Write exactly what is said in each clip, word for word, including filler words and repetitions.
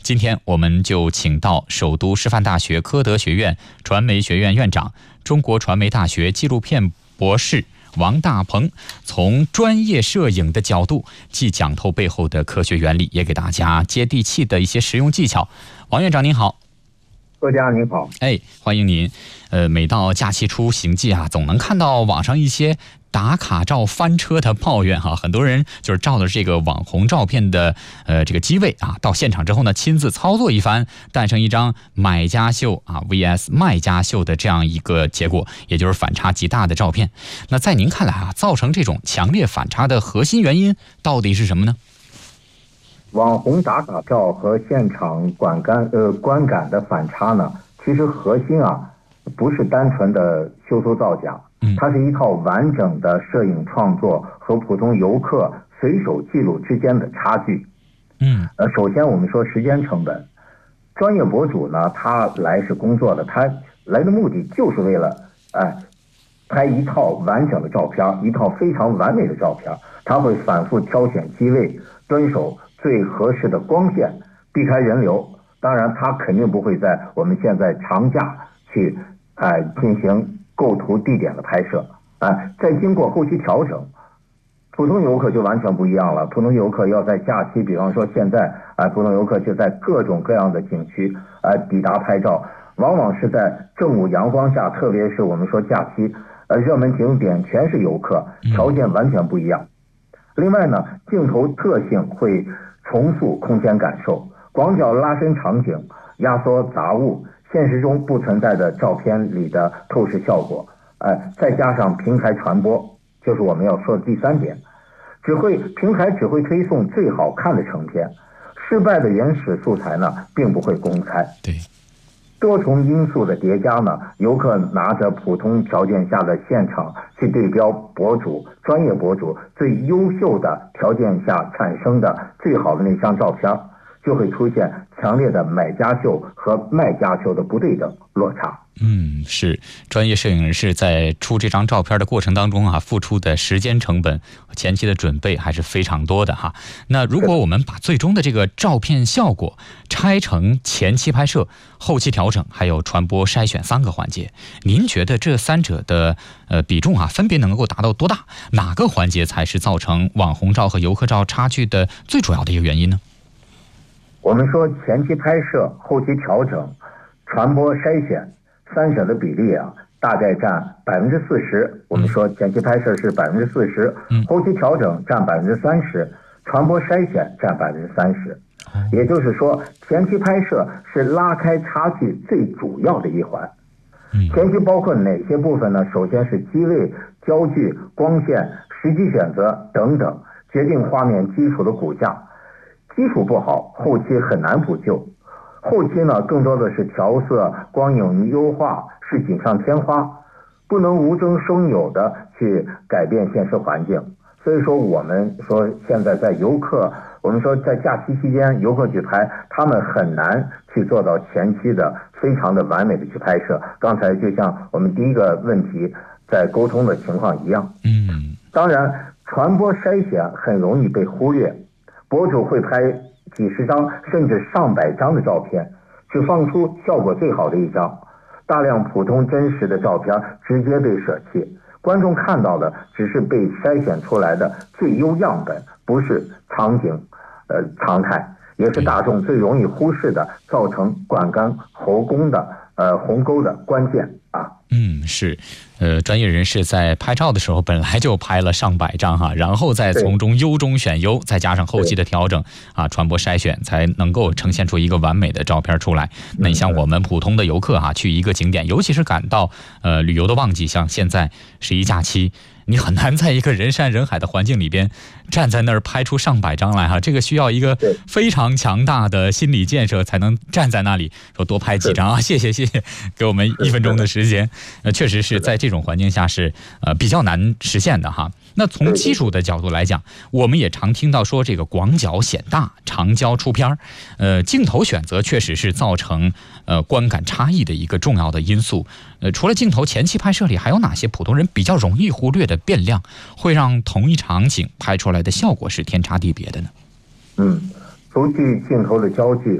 今天我们就请到首都师范大学科德学院传媒学院院长、中国传媒大学纪录片博士王大鹏，从专业摄影的角度，既讲透背后的科学原理，也给大家接地气的一些实用技巧。王院长您好。 作家您好。 哎，欢迎您。呃，每到假期出行季啊，总能看到网上一些打卡照翻车的抱怨哈，很多人就是照的这个网红照片的呃这个机位啊，到现场之后呢，亲自操作一番，诞生一张买家秀啊 V S 卖家秀的这样一个结果，也就是反差极大的照片。那在您看来啊，造成这种强烈反差的核心原因到底是什么呢？ 网红打卡照和现场观感呃观感的反差呢，其实核心啊不是单纯的修图造假，它是一套完整的摄影创作和普通游客随手记录之间的差距。嗯，呃，首先我们说时间成本，专业博主呢，他来是工作的，他来的目的就是为了哎拍一套完整的照片，一套非常完美的照片，他会反复挑选机位，蹲守最合适的光线，避开人流。当然他肯定不会在我们现在长假去哎进行构图地点的拍摄，哎，再经过后期调整。普通游客就完全不一样了，普通游客要在假期，比方说现在哎，普通游客就在各种各样的景区哎抵达拍照，往往是在正午阳光下，特别是我们说假期呃热门景点全是游客，条件完全不一样。另外呢，镜头特性会重塑空间感受，广角拉伸场景，压缩杂物，现实中不存在的照片里的透视效果，哎，再加上平台传播，就是我们要说的第三点，只会平台只会推送最好看的成片，失败的原始素材呢，并不会公开。 对， 多重因素的叠加呢，游客拿着普通条件下的现场去对标博主、专业博主最优秀的条件下产生的最好的那张照片，就会出现强烈的买家秀和卖家秀的不对等落差。 嗯，是专业摄影人士在出这张照片的过程当中啊，付出的时间成本、前期的准备还是非常多的哈。那如果我们把最终的这个照片效果拆成前期拍摄、后期调整还有传播筛选三个环节，您觉得这三者的呃比重啊，分别能够达到多大？哪个环节才是造成网红照和游客照差距的最主要的一个原因呢？ 我们说前期拍摄、后期调整、传播筛选三者的比例啊，大概占百分之四十。我们说前期拍摄是百分之四十，后期调整占百分之三十，传播筛选占百分之三十。也就是说，前期拍摄是拉开差距最主要的一环。前期包括哪些部分呢？首先是机位、焦距、光线、时机选择等等，决定画面基础的骨架。基础不好，后期很难补救。后期呢，更多的是调色、光影优化，是锦上添花，不能无中生有的去改变现实环境。所以说，我们说现在在游客，我们说在假期期间，游客去拍，他们很难去做到前期的非常的完美的去拍摄。刚才就像我们第一个问题在沟通的情况一样，嗯，当然传播筛选很容易被忽略。博主会拍几十张甚至上百张的照片，只放出效果最好的一张，大量普通真实的照片直接被舍弃，观众看到的只是被筛选出来的最优样本，不是场景呃常态，也是大众最容易忽视的，造成观感后宫的呃鸿沟的关键啊。 嗯，是，呃，专业人士在拍照的时候本来就拍了上百张哈，然后再从中优中选优，再加上后期的调整啊，传播筛选，才能够呈现出一个完美的照片出来。那你像我们普通的游客哈，去一个景点，尤其是赶到呃旅游的旺季，像现在十一假期，你很难在一个人山人海的环境里边站在那儿拍出上百张来哈，这个需要一个非常强大的心理建设才能站在那里说多拍几张啊，谢谢谢谢，给我们一分钟的时间。呃，确实是在这种环境下是呃比较难实现的哈。那从技术的角度来讲，我们也常听到说这个广角显大，长焦出片儿，呃，镜头选择确实是造成呃观感差异的一个重要的因素。呃，除了镜头前期拍摄里，还有哪些普通人比较容易忽略的变量，会让同一场景拍出来的效果是天差地别的呢？ 嗯，除去镜头的焦距，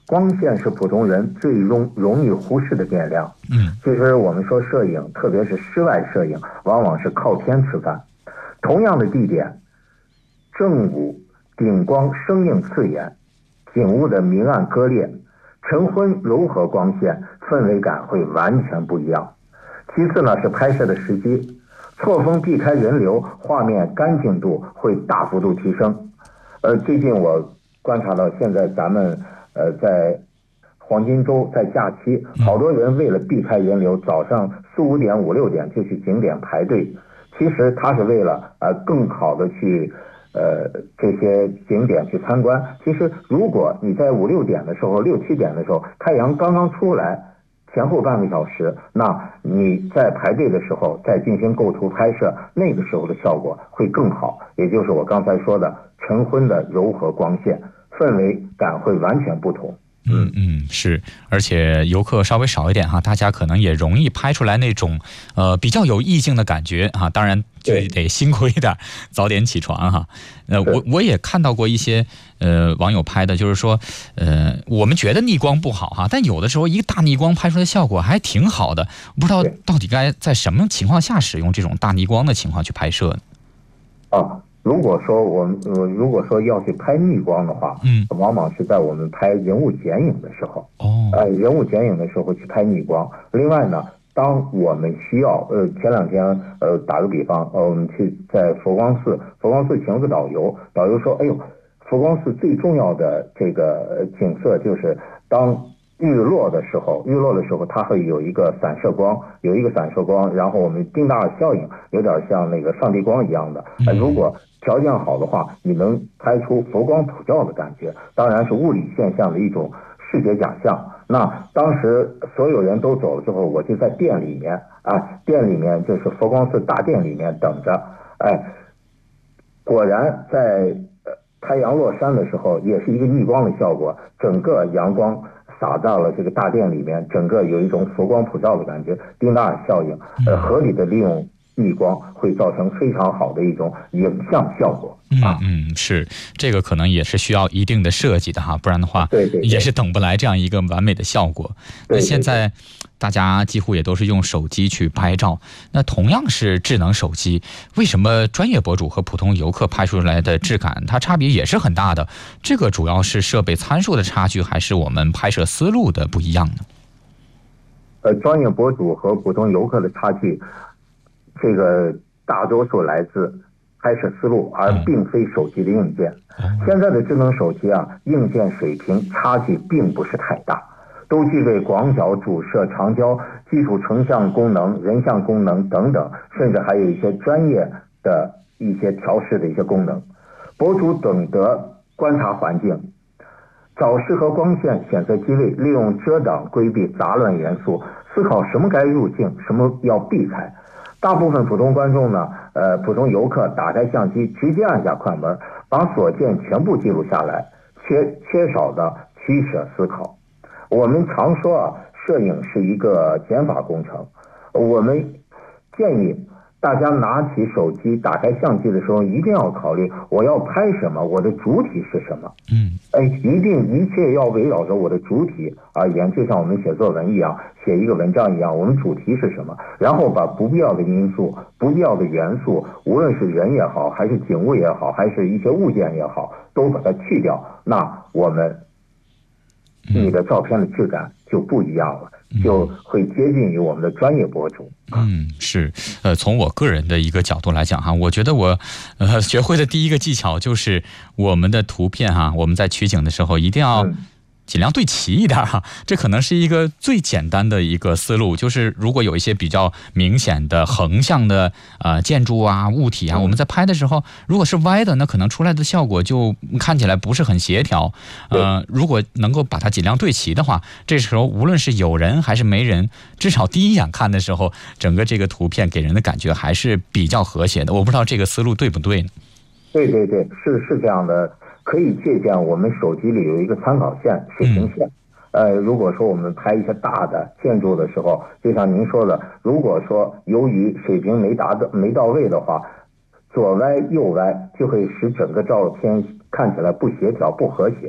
光线是普通人最容容易忽视的变量。 嗯， 其实我们说摄影，特别是室外摄影，往往是靠天吃饭。同样的地点，正午顶光生硬刺眼，景物的明暗割裂，晨昏柔和光线，氛围感会完全不一样。其次呢是拍摄的时机，错峰避开人流，画面干净度会大幅度提升。而最近我观察到，现在咱们呃在黄金周在假期，好多人为了避开人流，早上四五点五六点就去景点排队。其实他是为了呃更好的去呃这些景点去参观。其实如果你在五六点的时候、六七点的时候，太阳刚刚出来，前后半个小时，那你在排队的时候再进行构图拍摄，那个时候的效果会更好。也就是我刚才说的晨昏的柔和光线，氛围感会完全不同。 嗯嗯，是，而且游客稍微少一点哈，大家可能也容易拍出来那种呃比较有意境的感觉哈。当然就得辛苦一点，早点起床哈。呃，我我也看到过一些呃网友拍的，就是说呃我们觉得逆光不好哈，但有的时候一个大逆光拍出来的效果还挺好的。不知道到底该在什么情况下使用这种大逆光的情况去拍摄呢？ 啊。如果说我们呃，如果说要去拍逆光的话， 嗯， 往往是在我们拍人物剪影的时候， 哦， 呃，人物剪影的时候去拍逆光。另外呢，当我们需要，呃，前两天，呃，打个比方，呃，我们去在佛光寺，佛光寺请了个导游，导游说，哎呦，佛光寺最重要的这个景色就是当日落的时候，日落的时候它会有一个散射光，有一个散射光，然后我们丁达尔效应有点像那个上帝光一样的。呃、如果条件好的话，你能拍出佛光普照的感觉，当然是物理现象的一种视觉假象。那当时所有人都走了之后，我就在店里面啊，店里面就是佛光寺大殿里面等着，哎，果然在太阳落山的时候，也是一个逆光的效果，整个阳光洒到了这个大殿里面，整个有一种佛光普照的感觉，丁达尔效应，呃，合理的利用逆光会造成非常好的一种影像效果。 嗯嗯，是，这个可能也是需要一定的设计的哈，不然的话， 对对对， 也是等不来这样一个完美的效果。 对对对， 那现在大家几乎也都是用手机去拍照，那同样是智能手机，为什么专业博主和普通游客拍出来的质感它差别也是很大的？这个主要是设备参数的差距，还是我们拍摄思路的不一样呢？ 呃，专业博主和普通游客的差距，这个大多数来自拍摄思路，而并非手机的硬件。现在的智能手机啊，硬件水平差距并不是太大，都具备广角、主摄、长焦、基础成像功能、人像功能等等，甚至还有一些专业的一些调试的一些功能。博主懂得观察环境，找适合光线选择机位，利用遮挡规避杂乱元素，思考什么该入镜，什么要避开。大部分普通观众呢，呃，普通游客打开相机，直接按下快门，把所见全部记录下来，缺缺少的取舍思考。我们常说啊，摄影是一个减法工程。我们建议大家拿起手机、打开相机的时候，一定要考虑我要拍什么，我的主体是什么。 嗯， 哎，一定一切要围绕着我的主体而言，就像我们写作文一样，写一个文章一样，我们主题是什么，然后把不必要的因素、不必要的元素，无论是人也好，还是景物也好，还是一些物件也好，都把它去掉，那我们你的照片的质感就不一样了，就会接近于我们的专业博主。 嗯，是，呃，从我个人的一个角度来讲哈，我觉得我呃学会的第一个技巧就是我们的图片哈，我们在取景的时候一定要尽量对齐一点哈，这可能是一个最简单的一个思路，就是如果有一些比较明显的横向的呃建筑啊、物体啊，我们在拍的时候，如果是歪的，那可能出来的效果就看起来不是很协调。呃，如果能够把它尽量对齐的话，这时候无论是有人还是没人，至少第一眼看的时候，整个这个图片给人的感觉还是比较和谐的。我不知道这个思路对不对呢？ 对对对，是是这样的。可以借鉴我们手机里有一个参考线、水平线。呃，如果说我们拍一些大的建筑的时候，就像您说的，如果说由于水平没达到、没到位的话，左歪右歪就会使整个照片看起来不协调、不和谐。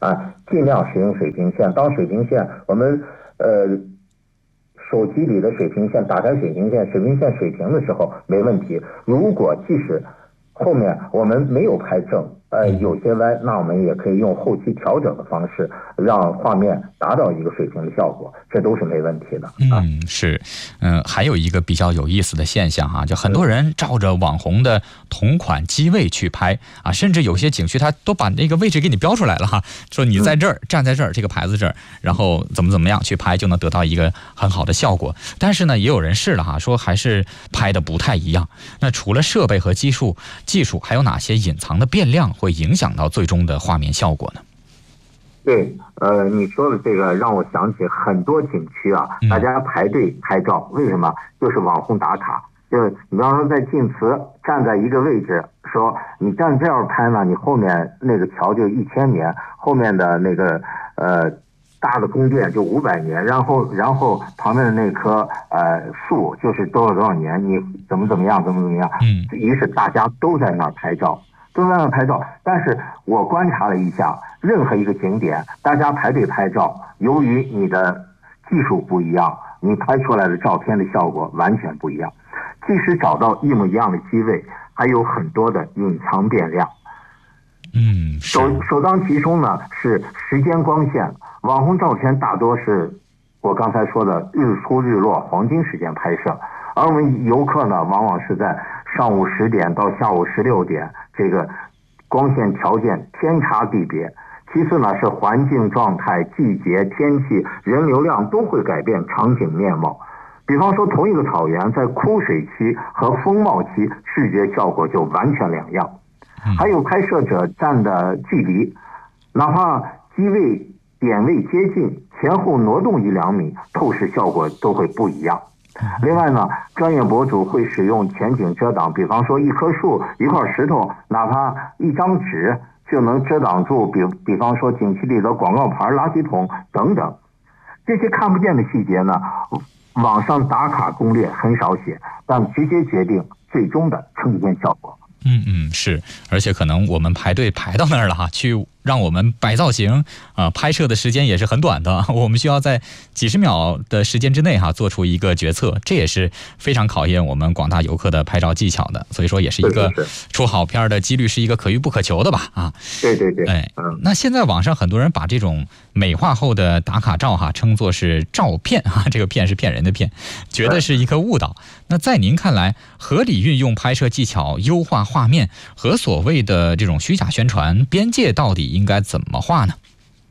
啊，尽量使用水平线。当水平线我们呃手机里的水平线打开水平线，水平线水平的时候没问题。如果即使后面我们没有拍正，呃，有些歪，那我们也可以用后期调整的方式，让画面达到一个水平的效果，这都是没问题的。啊、 嗯，是，嗯、呃，还有一个比较有意思的现象哈，就很多人照着网红的同款机位去拍啊，甚至有些景区它都把那个位置给你标出来了哈，说你在这儿、嗯、站在这儿这个牌子这儿，然后怎么怎么样去拍就能得到一个很好的效果。但是呢，也有人试了哈，说还是拍的不太一样。那除了设备和技术，技术还有哪些隐藏的变量会影响到最终的画面效果呢？ 对，呃，你说的这个让我想起很多景区啊，大家排队拍照，为什么？就是网红打卡。就是你比方说在晋祠站在一个位置，说你站这样拍呢，你后面那个桥就一千年，后面的那个呃大的宫殿就五百年，然后然后旁边的那棵呃树就是多少多少年，你怎么怎么样怎么怎么样。嗯，于是大家都在那儿拍照。都在那拍照，但是我观察了一下，任何一个景点，大家排队拍照，由于你的技术不一样，你拍出来的照片的效果完全不一样。即使找到一模一样的机位，还有很多的隐藏变量。 嗯， 首首当其冲呢是时间光线，网红照片大多是我刚才说的日出日落黄金时间拍摄，而我们游客呢往往是在上午十点到下午十六点，这个光线条件天差地别。其次呢是环境状态、季节、天气、人流量都会改变场景面貌。比方说同一个草原，在枯水期和风貌期视觉效果就完全两样。还有拍摄者站的距离，哪怕机位点位接近，前后挪动一两米，透视效果都会不一样。另外呢，专业博主会使用前景遮挡，比方说一棵树、一块石头，哪怕一张纸就能遮挡住，比比方说景区里的广告牌、垃圾桶等等。这些看不见的细节呢，网上打卡攻略很少写，但直接决定最终的呈现效果。 嗯嗯，是，而且可能我们排队排到那儿了哈，去让我们摆造型啊、呃，拍摄的时间也是很短的，我们需要在几十秒的时间之内哈做出一个决策，这也是非常考验我们广大游客的拍照技巧的，所以说也是一个出好片的几率是一个可遇不可求的吧啊。 对对对， 哎，那现在网上很多人把这种美化后的打卡照哈称作是照骗啊，这个骗是骗人的骗，觉得是一个误导。那在您看来，合理运用拍摄技巧优化画面和所谓的这种虚假宣传边界到底应该怎么画呢？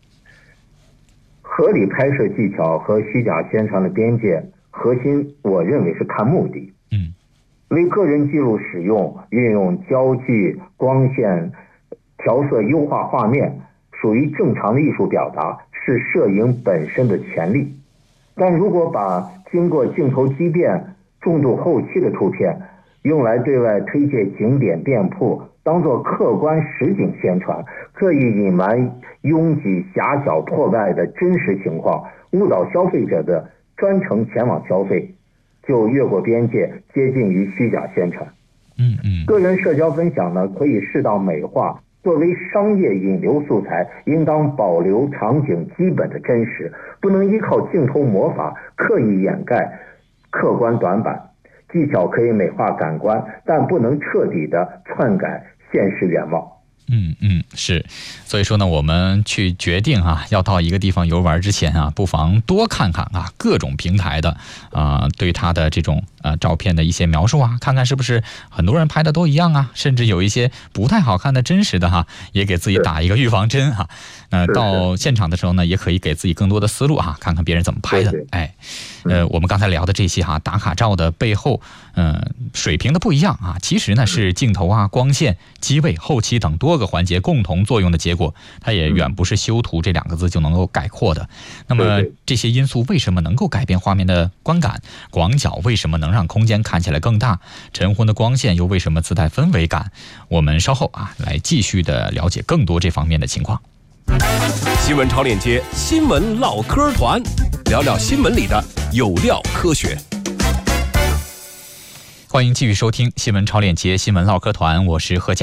合理拍摄技巧和虚假宣传的边界，核心我认为是看目的。 嗯， 为个人记录使用，运用焦距、光线、调色优化画面，属于正常的艺术表达，是摄影本身的权利。但如果把经过镜头畸变、重度后期的图片用来对外推介景点店铺，当作客观实景宣传，刻意隐瞒拥挤狭小破败的真实情况，误导消费者的专程前往消费，就越过边界，接近于虚假宣传。 嗯嗯， 个人社交分享呢，可以适当美化，作为商业引流素材，应当保留场景基本的真实，不能依靠镜头魔法刻意掩盖客观短板。技巧可以美化感官，但不能彻底的篡改现实原貌。 嗯嗯，是，所以说呢，我们去决定啊，要到一个地方游玩之前啊，不妨多看看啊各种平台的啊、呃、对它的这种呃照片的一些描述啊，看看是不是很多人拍的都一样啊，甚至有一些不太好看的真实的哈，也给自己打一个预防针哈。呃，到现场的时候呢，也可以给自己更多的思路哈，看看别人怎么拍的。 对对哎，呃，我们刚才聊的这些哈，打卡照的背后，嗯、呃，水平的不一样啊，其实呢是镜头啊、光线、机位、后期等多个环节共同作用的结果，它也远不是修图这两个字就能够概括的。那么这些因素为什么能够改变画面的观感？广角为什么能让空间看起来更大？晨昏的光线又为什么自带氛围感？我们稍后啊来继续的了解更多这方面的情况。 新闻超链接，新闻唠嗑团，聊聊新闻里的有料科学。 欢迎继续收听新闻超链接新闻唠嗑团，我是何佳。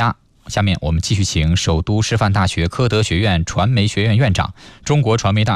下面我们继续请首都师范大学科德学院传媒学院院长、中国传媒大